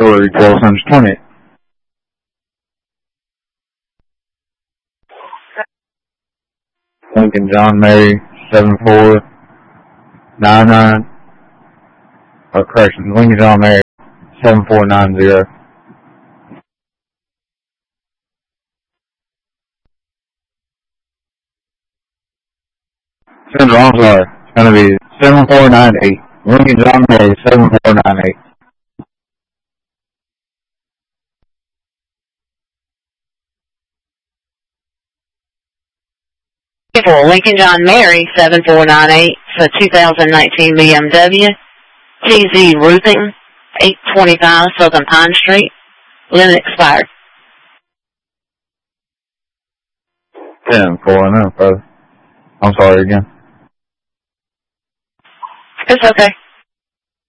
Hillary 12 times 20. Lincoln John Mary 7499. Correction, Lincoln John Mary 7490. Sandra, I'm sorry. It's going to be 7498. Lincoln John Mary 7498. For Lincoln John Mary 7498 for 2019 BMW TZ Roofing 825 Southern Pine Street. Limit expired. 10-4, brother. I'm sorry again. It's okay.